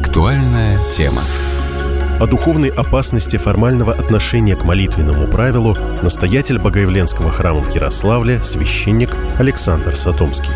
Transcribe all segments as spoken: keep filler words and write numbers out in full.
Актуальная тема. О духовной опасности формального отношения к молитвенному правилу настоятель Богоявленского храма в Ярославле, священник Александр Сатомский.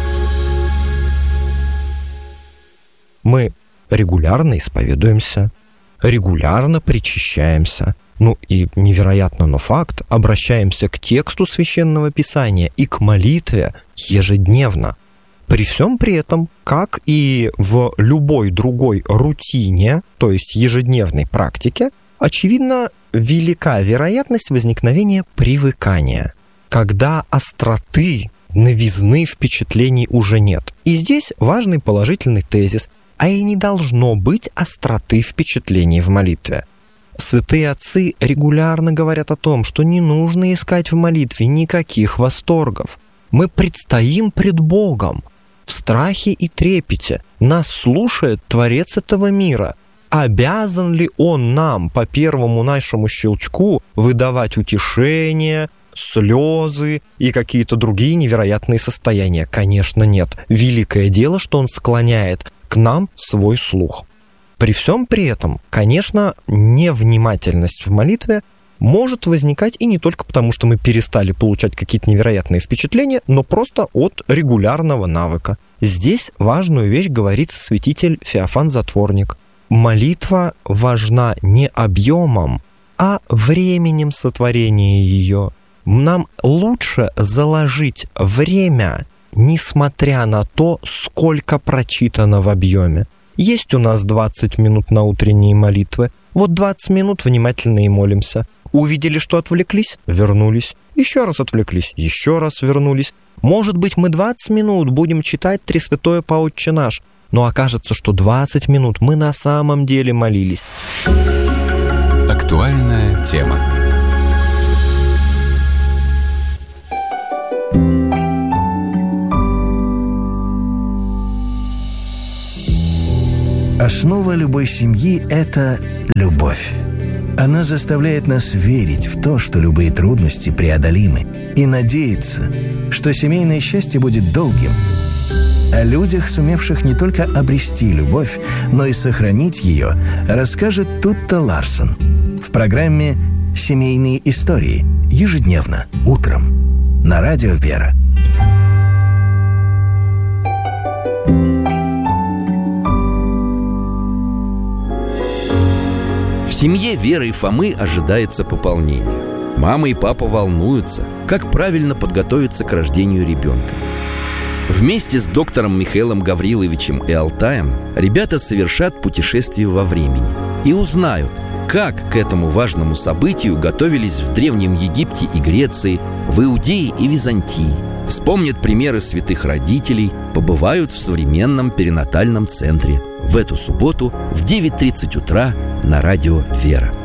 Мы регулярно исповедуемся, регулярно причащаемся. Ну и невероятно, но факт, обращаемся к тексту Священного Писания и к молитве ежедневно. При всем при этом, как и в любой другой рутине, то есть ежедневной практике, очевидно, велика вероятность возникновения привыкания, когда остроты, новизны впечатлений уже нет. И здесь важный положительный тезис, а и не должно быть остроты впечатлений в молитве. Святые отцы регулярно говорят о том, что не нужно искать в молитве никаких восторгов. Мы предстоим пред Богом. В страхе и трепете нас слушает Творец этого мира. Обязан ли Он нам по первому нашему щелчку выдавать утешение, слезы и какие-то другие невероятные состояния? Конечно, нет. Великое дело, что Он склоняет к нам свой слух. При всем при этом, конечно, невнимательность в молитве может возникать и не только потому, что мы перестали получать какие-то невероятные впечатления, но просто от регулярного навыка. Здесь важную вещь говорит святитель Феофан Затворник. Молитва важна не объемом, а временем сотворения ее. Нам лучше заложить время, несмотря на то, сколько прочитано в объеме. Есть у нас двадцать минут на утренние молитвы. Вот двадцать минут внимательно и молимся. Увидели, что отвлеклись, вернулись. Еще раз отвлеклись, еще раз вернулись. Может быть, мы двадцать минут будем читать Тресвятое по Отче наш, но окажется, что двадцать минут мы на самом деле молились. Актуальная тема. Основа любой семьи – это любовь. Она заставляет нас верить в то, что любые трудности преодолимы, и надеяться, что семейное счастье будет долгим. О людях, сумевших не только обрести любовь, но и сохранить ее, расскажет Тутта Ларсон в программе «Семейные истории» ежедневно, утром, на радио «Вера». В семье Веры и Фомы ожидается пополнение. Мама и папа волнуются, как правильно подготовиться к рождению ребенка. Вместе с доктором Михаилом Гавриловичем и Алтаем ребята совершат путешествие во времени и узнают, как к этому важному событию готовились в Древнем Египте и Греции, в Иудее и Византии. Вспомнят примеры святых родителей, побывают в современном перинатальном центре. В эту субботу в девять тридцать утра на радио «Вера».